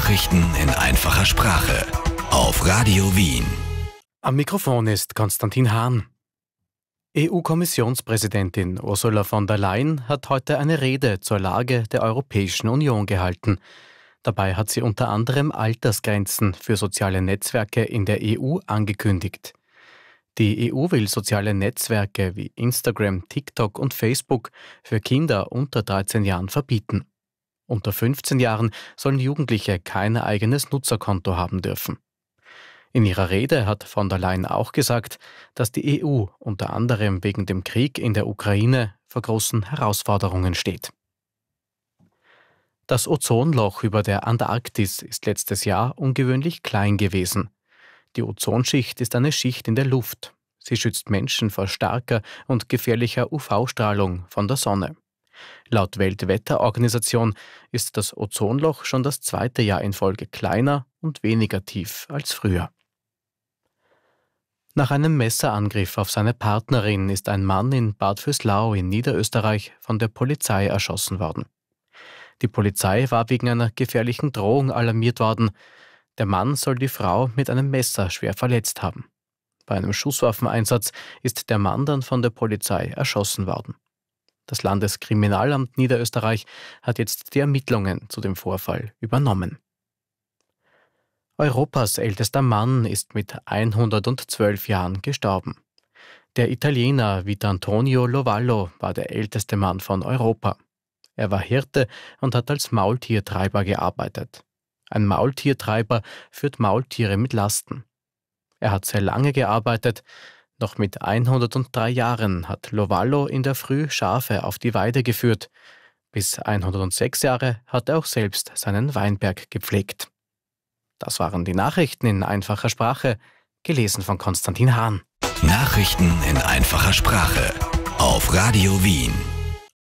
Nachrichten in einfacher Sprache auf Radio Wien. Am Mikrofon ist Konstantin Hahn. EU-Kommissionspräsidentin Ursula von der Leyen hat heute eine Rede zur Lage der Europäischen Union gehalten. Dabei hat sie unter anderem Altersgrenzen für soziale Netzwerke in der EU angekündigt. Die EU will soziale Netzwerke wie Instagram, TikTok und Facebook für Kinder unter 13 Jahren verbieten. Unter 15 Jahren sollen Jugendliche kein eigenes Nutzerkonto haben dürfen. In ihrer Rede hat von der Leyen auch gesagt, dass die EU unter anderem wegen dem Krieg in der Ukraine vor großen Herausforderungen steht. Das Ozonloch über der Antarktis ist letztes Jahr ungewöhnlich klein gewesen. Die Ozonschicht ist eine Schicht in der Luft. Sie schützt Menschen vor starker und gefährlicher UV-Strahlung von der Sonne. Laut Weltwetterorganisation ist das Ozonloch schon das zweite Jahr in Folge kleiner und weniger tief als früher. Nach einem Messerangriff auf seine Partnerin ist ein Mann in Bad Vöslau in Niederösterreich von der Polizei erschossen worden. Die Polizei war wegen einer gefährlichen Drohung alarmiert worden. Der Mann soll die Frau mit einem Messer schwer verletzt haben. Bei einem Schusswaffeneinsatz ist der Mann dann von der Polizei erschossen worden. Das Landeskriminalamt Niederösterreich hat jetzt die Ermittlungen zu dem Vorfall übernommen. Europas ältester Mann ist mit 112 Jahren gestorben. Der Italiener Vittorio Lovallo war der älteste Mann von Europa. Er war Hirte und hat als Maultiertreiber gearbeitet. Ein Maultiertreiber führt Maultiere mit Lasten. Er hat sehr lange gearbeitet. Noch mit 103 Jahren hat Lovallo in der Früh Schafe auf die Weide geführt. Bis 106 Jahre hat er auch selbst seinen Weinberg gepflegt. Das waren die Nachrichten in einfacher Sprache, gelesen von Konstantin Hahn. Nachrichten in einfacher Sprache auf Radio Wien.